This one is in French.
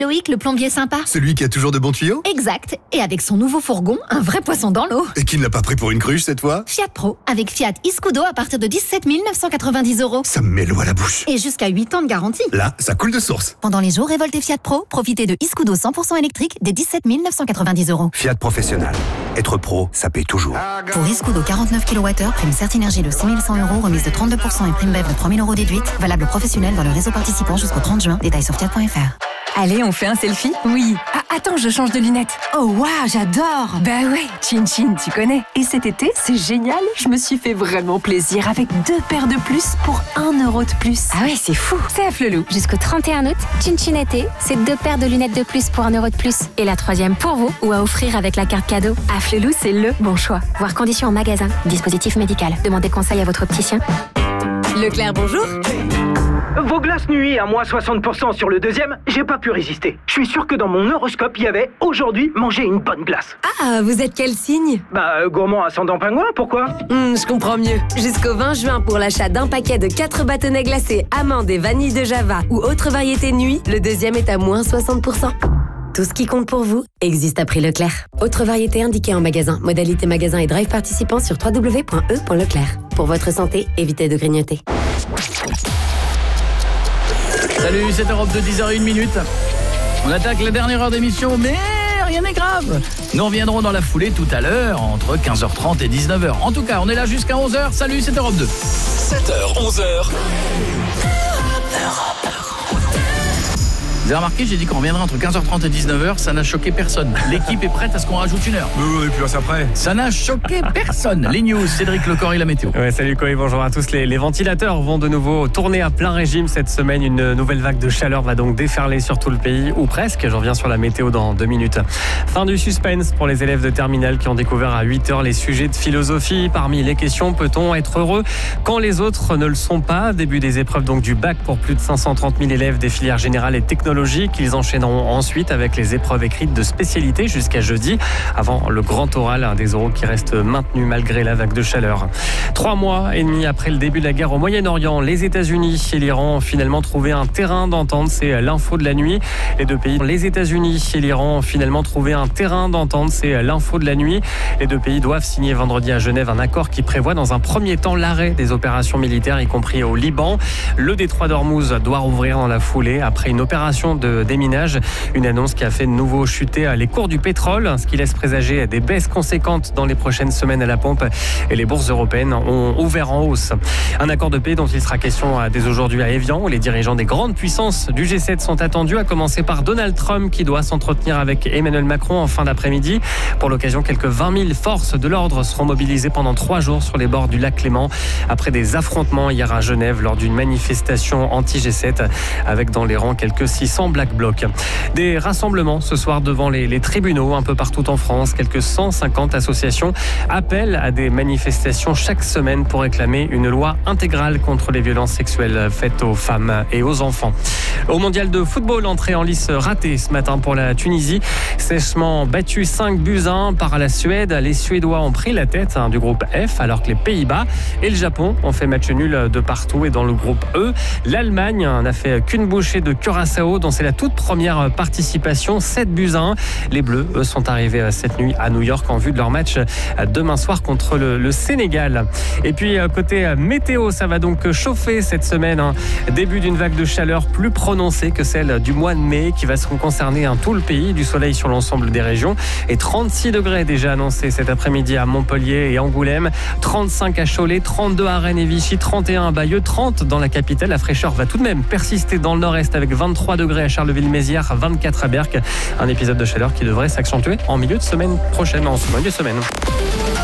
Loïc, le plombier sympa. Celui qui a toujours de bons tuyaux ? Exact. Et avec son nouveau fourgon, un vrai poisson dans l'eau. Et qui ne l'a pas pris pour une cruche cette fois ? Fiat Pro, avec Fiat e-Scudo à partir de 17 990 €. Ça me met l'eau à la bouche. Et jusqu'à 8 ans de garantie. Là, ça coule de source. Pendant les jours révoltés Fiat Pro, profitez de e-Scudo 100% électrique dès 17 990 €. Fiat Professionnel. Être pro, ça paye toujours. Pour e-Scudo 49 kWh, prime Certinergie de 6 100 €, remise de 32% et prime BEV de 3 000 € déduite. Valable professionnel dans le réseau participant jusqu'au 30 juin. Détails sur fiat.fr. Allez, on fait un selfie ? Oui. Ah, attends, je change de lunettes. Oh, waouh, j'adore. Bah ouais, Chin Chin, tu connais. Et cet été, c'est génial. Je me suis fait vraiment plaisir avec 2 paires de plus pour 1 € de plus. Ah ouais, c'est fou. C'est à Flelou. Jusqu'au 31 août, Chin Chin été, c'est 2 paires de lunettes de plus pour 1 € de plus. Et la 3e pour vous ou à offrir avec la carte cadeau. À Flelou, c'est le bon choix. Voir conditions en magasin. Dispositif médical. Demandez conseil à votre opticien. Leclerc, bonjour. Vos glaces nuit à moins 60% sur le deuxième, j'ai pas pu résister. Je suis sûr que dans mon horoscope, il y avait « Aujourd'hui, manger une bonne glace ». Ah, vous êtes quel signe ? Gourmand ascendant pingouin, pourquoi ? Je comprends mieux. Jusqu'au 20 juin, pour l'achat d'un paquet de 4 bâtonnets glacés, amandes et vanille de Java ou autre variété nuit, le deuxième est à moins 60%. Tout ce qui compte pour vous existe à prix Leclerc. Autre variété indiquée en magasin. Modalité magasin et drive participant sur www.e.leclerc. Pour votre santé, évitez de grignoter. Salut, c'est Europe de 10h01. On attaque la dernière heure d'émission, mais rien n'est grave. Nous reviendrons dans la foulée tout à l'heure, entre 15h30 et 19h. En tout cas, on est là jusqu'à 11h. Salut, c'est Europe 2. 7h, 11h. Vous avez remarqué, j'ai dit qu'on reviendrait entre 15h30 et 19h, ça n'a choqué personne. L'équipe est prête à ce qu'on rajoute 1 heure. Oui, puis c'est après. Ça n'a choqué personne. Les news, Cédric Lecor et la météo. Ouais, salut Koé, bonjour à tous. Les ventilateurs vont de nouveau tourner à plein régime cette semaine. Une nouvelle vague de chaleur va donc déferler sur tout le pays, ou presque. J'en reviens sur la météo dans 2 minutes. Fin du suspense pour les élèves de terminale qui ont découvert à 8h les sujets de philosophie. Parmi les questions, peut-on être heureux quand les autres ne le sont pas ? Début des épreuves donc du bac pour plus de 530 000 élèves des filières générales et technologiques. Ils enchaîneront ensuite avec les épreuves écrites de spécialité jusqu'à jeudi, avant le grand oral des oraux qui reste maintenu malgré la vague de chaleur. 3 mois et demi après le début de la guerre au Moyen-Orient, les États-Unis et l'Iran ont finalement trouvé un terrain d'entente. C'est l'info de la nuit. Les deux pays, les États-Unis et l'Iran, ont finalement trouvé un terrain d'entente. C'est l'info de la nuit. Les deux pays doivent signer vendredi à Genève un accord qui prévoit dans un premier temps l'arrêt des opérations militaires, y compris au Liban. Le détroit d'Ormuz doit rouvrir dans la foulée après une opération de déminage. Une annonce qui a fait de nouveau chuter les cours du pétrole, ce qui laisse présager des baisses conséquentes dans les prochaines semaines à la pompe. Et les bourses européennes ont ouvert en hausse. Un accord de paix dont il sera question dès aujourd'hui à Évian, où les dirigeants des grandes puissances du G7 sont attendus, à commencer par Donald Trump qui doit s'entretenir avec Emmanuel Macron en fin d'après-midi. Pour l'occasion, quelques 20 000 forces de l'ordre seront mobilisées pendant 3 jours sur les bords du lac Léman, après des affrontements hier à Genève lors d'une manifestation anti-G7, avec dans les rangs quelques 600 Black Blocs. Des rassemblements ce soir devant les tribunaux un peu partout en France. Quelques 150 associations appellent à des manifestations chaque semaine pour réclamer une loi intégrale contre les violences sexuelles faites aux femmes et aux enfants. Au mondial de football, entrée en lice ratée ce matin pour la Tunisie. Sèchement battu 5-1 par la Suède. Les Suédois ont pris la tête du groupe F, alors que les Pays-Bas et le Japon ont fait match nul de partout. Et dans le groupe E, l'Allemagne n'a fait qu'une bouchée de Curaçao, dont c'est la toute première participation, 7-1. Les Bleus, eux, sont arrivés cette nuit à New York en vue de leur match demain soir contre le Sénégal. Et puis, côté météo, ça va donc chauffer cette semaine. Début d'une vague de chaleur plus prononcée que celle du mois de mai, qui va se concerner tout le pays, du soleil sur l'ensemble des régions. Et 36 degrés déjà annoncés cet après-midi à Montpellier et Angoulême, 35 à Cholet, 32 à Rennes et Vichy, 31 à Bayeux, 30 dans la capitale. La fraîcheur va tout de même persister dans le nord-est avec 23 degrés à Charleville-Mézières, 24 à Berck. Un épisode de chaleur qui devrait s'accentuer en milieu de semaine prochaine, en milieu de semaine.